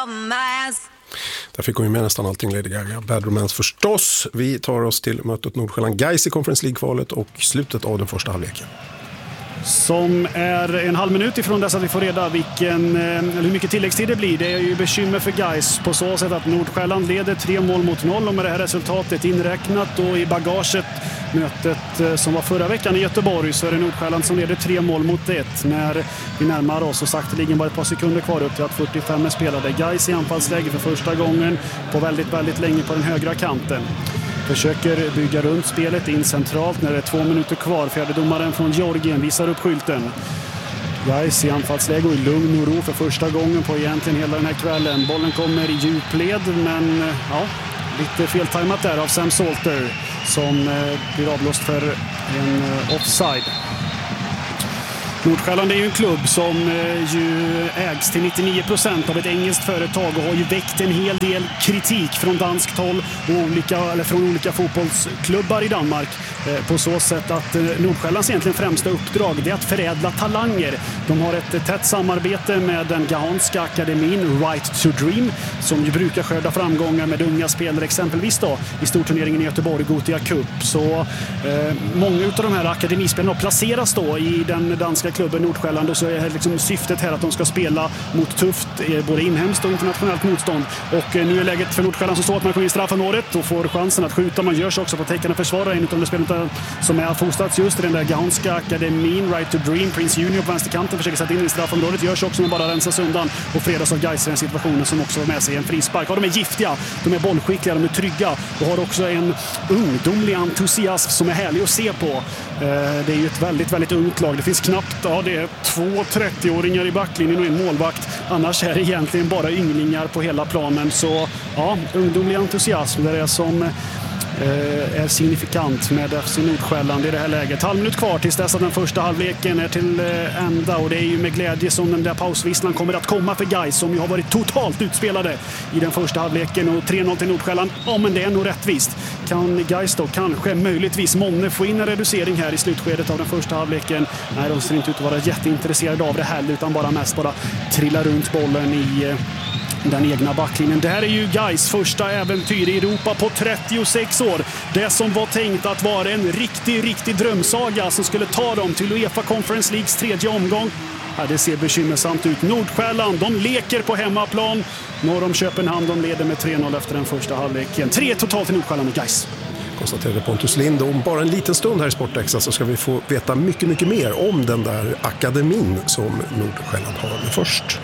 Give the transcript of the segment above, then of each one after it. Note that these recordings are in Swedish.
romance. Där fick hon ju med nästan allting, Lady Gaga. Bad Romance förstås. Vi tar oss till mötet Nordsjälland-Gais i Conference League-kvalet och slutet av den första halvleken. Som är en halv minut ifrån dess att vi får reda hur mycket tilläggstid det blir. Det är ju bekymmer för Gais på så sätt att Nordsjälland leder 3-0 och med det här resultatet inräknat och i bagaget mötet som var förra veckan i Göteborg så är det Nordsjälland som leder 3-1 när vi närmar oss och sakteligen bara ett par sekunder kvar upp till att 45 är spelade. Gais i anfallsläge för första gången på väldigt, väldigt länge på den högra kanten. Försöker bygga runt spelet in centralt när det är 2 minuter kvar. Fjärdedomaren från Georgien visar upp skylten. Gais i anfallsläge och i lugn och ro för första gången på egentligen hela den här kvällen. Bollen kommer i djupled men lite feltajmat där av Sam Salter som blir avblåst för en offside. Nordsjälland är ju en klubb som ju ägs till 99% av ett engelskt företag och har ju väckt en hel del kritik från danskt håll och från olika fotbollsklubbar i Danmark på så sätt att Nordsjällands egentligen främsta uppdrag är att förädla talanger. De har ett tätt samarbete med den gahanska akademin Right to Dream som ju brukar skörda framgångar med unga spelare exempelvis då i storturneringen i Göteborg, Gothia Cup. Så många av de här akademispelarna placeras då i den danska klubben Nordsjälland och så är liksom syftet här att de ska spela mot tufft både inhemskt och internationellt motstånd. Och nu är läget för Nordsjälland så står att man kommer in straffområdet och får chansen att skjuta. Man gör sig också på täckande försvara en av de spelarna som är fostrats just i den där gahanska akademin Right to Dream. Prince Junior på vänsterkanten försöker sätta in i straffområdet, gör sig också men bara rensas undan och fredas av Gais i den situationen som också har med sig en frispark. Och de är giftiga, de är bollskickliga, de är trygga och har också en ungdomlig entusiasm som är härlig att se på. Det är ju ett väldigt, väldigt ungt lag. Det finns knappt, det är 2 30-åringar i backlinjen och en målvakt. Annars är det egentligen bara ynglingar på hela planen. Så ungdomlig entusiasm, det är det som är signifikant med FC Nordsjälland i det här läget. Halv minut kvar tills dess att den första halvleken är till ända och det är ju med glädje som den där pausvisslan kommer att komma för Gais som ju har varit totalt utspelade i den första halvleken och 3-0 till Nordsjälland. Men det är nog rättvist. Kan Gais då kanske möjligtvis månne få in en reducering här i slutskedet av den första halvleken? Nej, de ser inte ut att vara jätteintresserade av det heller utan mest bara trilla runt bollen i den egna backlinjen. Det här är ju Gais första äventyr i Europa på 36 år. Det som var tänkt att vara en riktig drömsaga som skulle ta dem till UEFA Conference Leagues 3:e omgång. Det ser bekymmersamt ut. Nordsjälland, de leker på hemmaplan. Norr om Köpenhamn, de leder med 3-0 efter den första halvleken. 3 totalt till Nordsjälland och Gais. Konstaterade Pontus Lind. Om bara en liten stund här i Sportextra så ska vi få veta mycket, mycket mer om den där akademin som Nordsjälland har med först.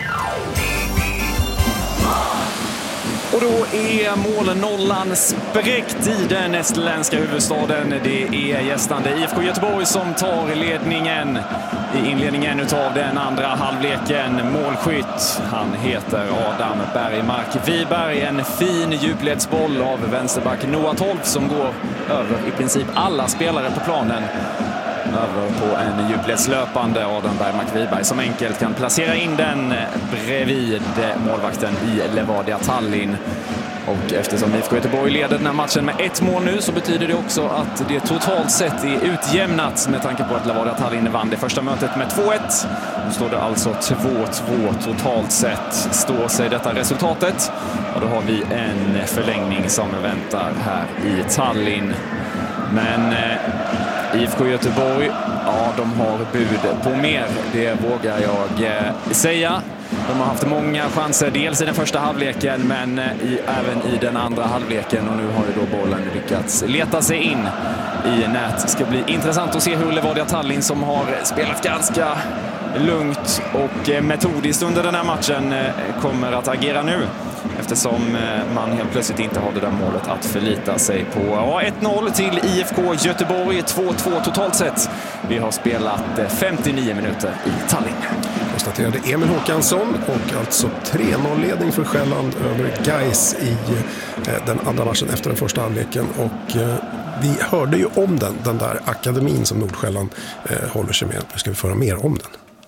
Och då är målnollan spräckt i den estländska huvudstaden. Det är gästande IFK Göteborg som tar ledningen i inledningen utav den andra halvleken. Målskytt, han heter Adam Bergmark Wiberg. En fin djupledsboll av vänsterback Noah Tolf som går över i princip alla spelare på planen. Över på en djupledslöpande Adam Bergmark Wiberg som enkelt kan placera in den bredvid målvakten i Levadia Tallinn. Och eftersom IFK Göteborg leder den här matchen med 1 mål nu så betyder det också att det totalt sett är utjämnat med tanke på att Levadia Tallinn vann det första mötet med 2-1. Nu står det alltså 2-2 totalt sett. Står sig detta resultatet och då har vi en förlängning som väntar här i Tallinn. Men IFK Göteborg, de har bud på mer, det vågar jag säga. De har haft många chanser, dels i den första halvleken men även i den andra halvleken. Och nu har ju då bollen lyckats leta sig in i nät. Det ska bli intressant att se hur Levadia Tallinn som har spelat ganska lugnt och metodiskt under den här matchen kommer att agera nu. Eftersom man helt plötsligt inte har det där målet att förlita sig på. 1-0 till IFK Göteborg, 2-2 totalt sett. Vi har spelat 59 minuter i Tallinn. Konstaterade Emil Håkansson och alltså 3-0-ledning för Själland över Gais i den andra matchen efter den första halvleken. Och vi hörde ju om den där akademin som Nordsjälland håller sig med. Nu ska vi föra mer om den.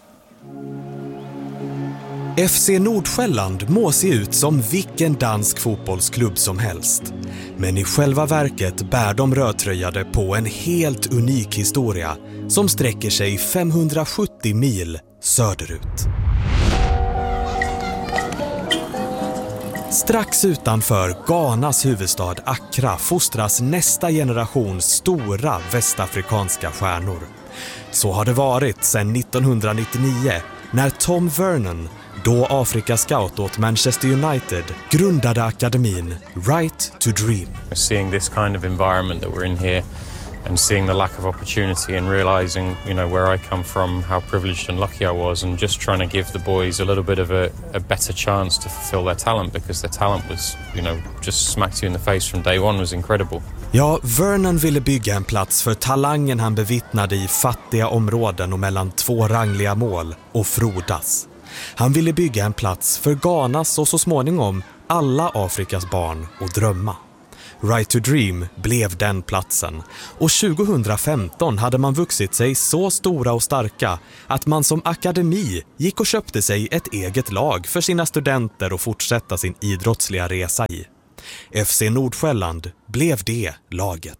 FC Nordsjälland må se ut som vilken dansk fotbollsklubb som helst. Men i själva verket bär de rödtröjade på en helt unik historia som sträcker sig 570 mil söderut. Strax utanför Ghanas huvudstad Accra fostras nästa generation stora västafrikanska stjärnor. Så har det varit sedan 1999 när Tom Vernon, då Afrika-scout åt Manchester United, grundade akademin Right to Dream. Seeing this kind of environment that we're in here and seeing the lack of opportunity and realizing, where I come from, how privileged and lucky I was, and just trying to give the boys a little bit of a better chance to fulfill their talent, because their talent was, just smacked you in the face from day one was incredible. Ja, Vernon ville bygga en plats för talangen han bevittnade i fattiga områden och mellan 2 rangliga mål och frodas. Han ville bygga en plats för Ghanas och så småningom alla Afrikas barn att drömma. Right to Dream blev den platsen, och 2015 hade man vuxit sig så stora och starka att man som akademi gick och köpte sig ett eget lag för sina studenter att fortsätta sin idrottsliga resa i. FC Nordsjälland blev det laget.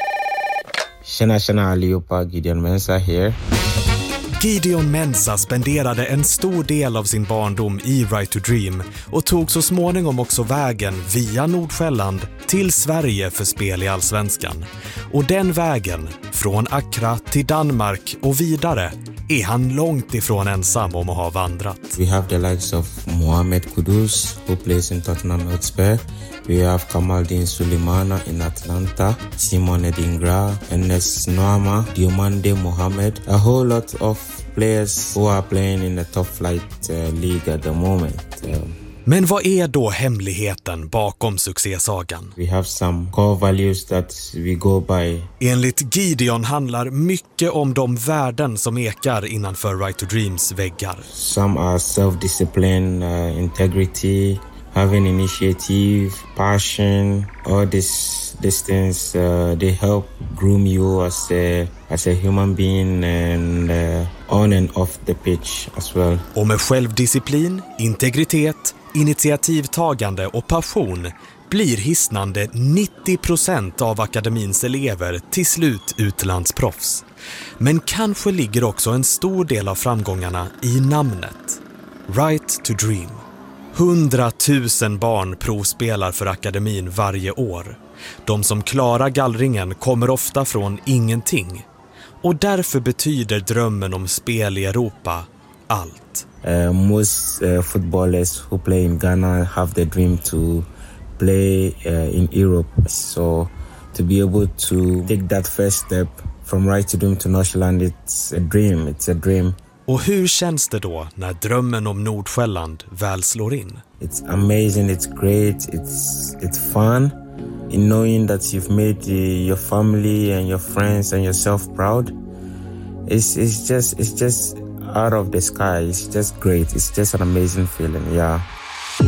Tjena allihopa, Gideon Mensah här. Gideon Mensah spenderade en stor del av sin barndom i Right to Dream och tog så småningom också vägen via Nordsjälland till Sverige för spel i Allsvenskan. Och den vägen, från Accra till Danmark och vidare, är han långt ifrån ensam om att ha vandrat. We have the likes of Mohamed Kudus, who plays in Tottenham Hotspur. We have Kamaldeen Sulemana in Atlanta, Simon Edingra, Enes Noama, Diomande Mohamed. A whole lot of players who are playing in the top flight league at the moment. Men vad är då hemligheten bakom succésagan? We have some core values that we go by. Enligt Gideon handlar mycket om de värden som ekar innanför Right to Dreams väggar. Some are self-discipline, integrity, having initiative, passion, all these things, they help groom you as a human being and on and off the pitch as well. Och med självdisciplin, integritet, initiativtagande och passion blir hisnande 90% av akademins elever till slut utlandsproffs. Men kanske ligger också en stor del av framgångarna i namnet. Right to Dream. 100 000 barn provspelar för akademin varje år. De som klarar gallringen kommer ofta från ingenting. Och därför betyder drömmen om spel i Europa allt. Most footballers who play in Ghana have the dream to play in Europe. So to be able to take that first step from Right to Dream to Nordsjälland, it's a dream. It's a dream. Och hur känns det då när drömmen om Nordsjälland väl slår in? It's amazing, it's great, it's fun. In knowing that you've made your family and your friends and yourself proud. It's just out of the sky. It's just great. It's just an amazing feeling, yeah.